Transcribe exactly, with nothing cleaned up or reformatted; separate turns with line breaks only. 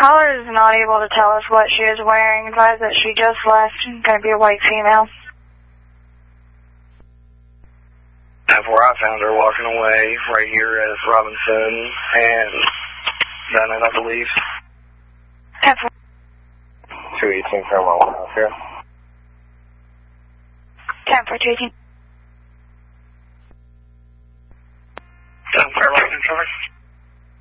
Caller is not able to tell us what she is wearing. Advise that she just left. Going to be a white female.
That's where I found her walking away, right here at Robinson and Bennett, I believe. two eighteen Fairmont Warehouse here.
ten for two eighteen.
ten for Robinson, sorry.